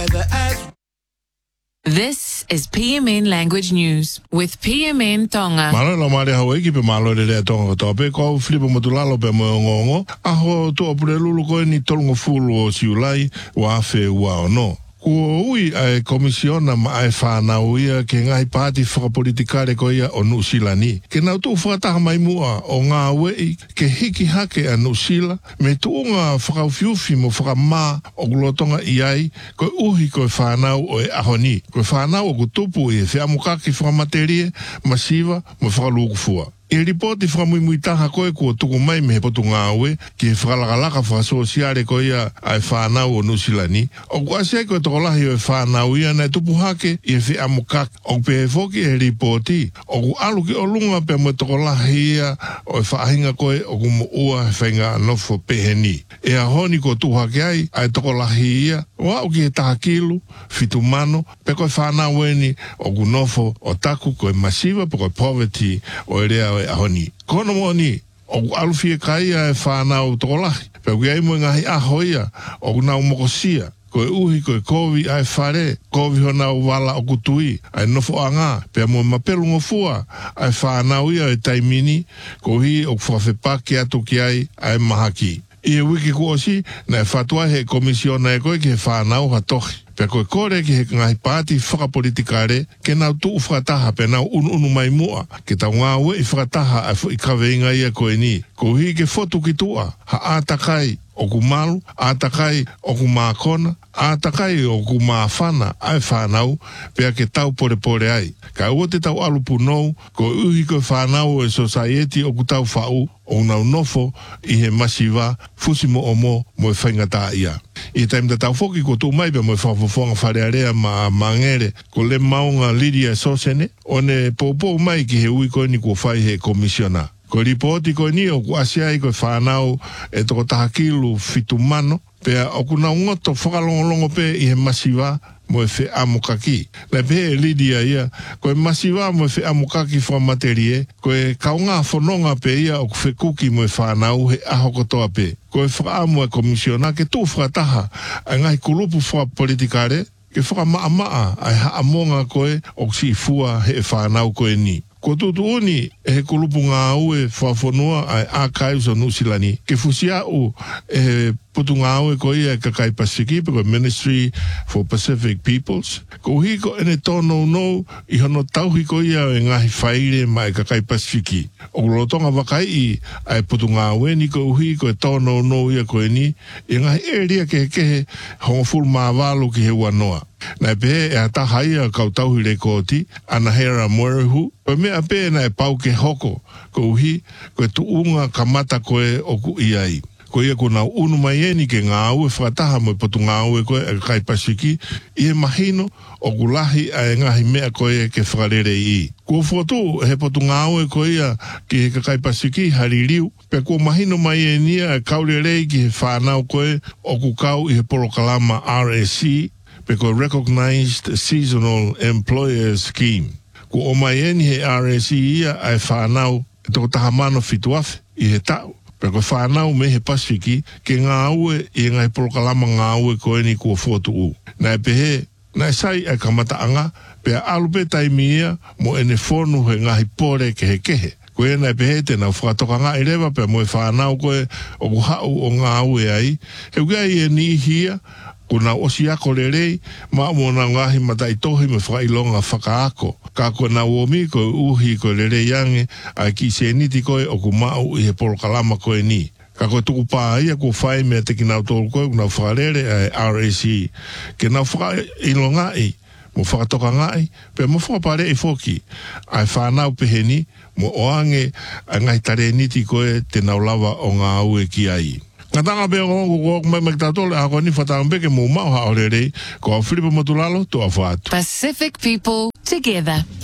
This is PMN Language News with PMN Tonga. Malo la mare Hawaii ki pe malo le Tonga tope ko flipo matulalo pe mo ngongo aho to apure lulu ko ni tolngo fulu o siulai wa fe wa no. Kua ui ai komisiona ma ai whanau ia ke ngai pāti whakapolitikare ko ia o Nusilani. Ke nau tū whakataha mai mua o ngā wei ke hiki hake a Nusila me tūnga whakauwhiuwhi mo whakamā o gulotonga iai ko uhi ko whanau o e ahoni. Ko whanau o kutupu i e whiamukaki whakamaterie masiva mo whakalukufua. I ripoti whakamuimuitaha koe kua tuku mai me he potu ngāwe ki he whakalakalaka whakasosiare ko ia ai whanau o Nusilani. O kuasea koe tokolahi o e whanau ia nei tupu hake i he whiamukaki. O pe he whoki he ripoti. O ku aluki o lunga pe mo tokolahi ia o e whaahinga koe o ku mo ua he whainga nofo peheni. E a honi ko tuhake ai tokolahi ia wa o ki he tahakilu, fitumano, pe koe whanau eni o ku nofo o taku koe masiva pe koe poverty o e rea ahoni. Kono mo ni, o alufi e kai e whanau tokolahi. Pau ki ai mo ngahi ahoia, o nau mokosia. Koe uhi, koe kovi, ai whare, kovi hona o wala o kutui, ai nofo a ngā, pia mo mapelu ngofua, ai whanau ia e taimini, ko hi o whawhepaki atu ki ai mahaki. I e wiki kuosi, na e whatua he komisiona e koe ki he whanau hatohi. Pea koe kore ki he ngai pāti whakapolitikare ke nau tuu whakataha pe nau unu mai mua ke tau ngā ue i whakataha ai ikaweinga ia koe ni. Ko hi ke fotu ki tua, ha ātakai o ku malu, ātakai o ku mākona, ātakai o ku māwhana ai whanau pea ke tau pore ai. Ka ua te tau alupu nou, ko uhi koe whanau e society o ku tau whau o nau nofo i he masiva fusimo o mo e whaingata ia. I taim te tau whoki ko tū mai pe mo e whawhawhonga wharearea ma ngere ko le maunga Lydia Sosene o ne pōpō mai ki he ui koe ni kua whai he komisiona. Ko ripoti koe ni o ku asiai koe whanau e toko tahakilu fitumano pea o ku nau ngoto whakalongolongo pe i he masiva mo e whi amukaki. Le pe Lydia ia, koe masiva mo e whi amukaki whamaterie, koe kaunga whanonga pe ia o ku whi kuki mo e whanau he aho kotoa pe. Koe whaamu e komisiona ke tū whakataha a ngai kulupu whakapolitikare ke whakamaa ai haamonga koe o si fua he whanau koe ni. Ko tutu uni e he kulupu ngā ue whawhonua ai Archives o Nusilani. Ke fusia u e putu ngā ue ko ia Kakai Pasifiki pe ko Ministry for Pacific Peoples. Ko hi ko ene tono no I hono tauhi ko ia e ngahi whaire mai Kakai Pasifiki. O lotonga wakai I ai putu ngā ue ni ko hi ko e tono no ia ko e ni e ngahi area kehe hongo fulu mawalo ki he wanoa. Nai pe e ata haia kau tauhi le koti Anahera Moerehu. Pe mea pe na e pau ke hoko ko uhi ko e tuunga kamata koe o ku iai. Ko ia ko nau unu mai eni ke ngā ue whakataha mo potu ngā ue koe e Kakai Pasifiki I he mahino o kulahi a e ngahi mea koe ke whakarere I. Ko fotu he potu ngā ue koe ia ki he Kakai Pasifiki haririu pe ko mahino mai eni a kaurerei ki he whanau koe o ku kau I he porokalama RSC pe ko Recognized Seasonal Employer Scheme. Ko o mai eni he RSC ia ai whanau e toko tahamano fituafe I he tau. Pero whanau me he Pasifiki ke ngā ue I ngai porokalama ngā ue koe ni kua fotu u. Nai pehe, nai sai ai kamataanga, pe alupe taimi ia mo ene whonu he ngahi pore ke he kehe. Koe nai pehe te nau whakatoka ngā I rewa pe mo e whanau koe o ku hau o ngā ue ai. He ugai e ni hia, ko nau osi ako le rei, ma mo nau ngahi matai tohi me whakailonga whakaako. Ka koe nau omi koe uhi koe le rei ange, ai ki se niti koe o ku mau I he porokalama koe ni. Ka koe tuku pā ia ko whai mea te ki nau tolu koe, nau whakarere ai RAC. Ke nau whakailonga I, mo whakatoka ngai, pe mo whakapare I whoki, ai whanau peheni, mo oange ai ngai tare niti koe te nau lawa o ngā ue ki ai. Ngā tanga pēo ngō mai mai tātole a koe ni whataambeke mō mau haorerei ko a Filipa Matulalo to a whātu. Pacific people together.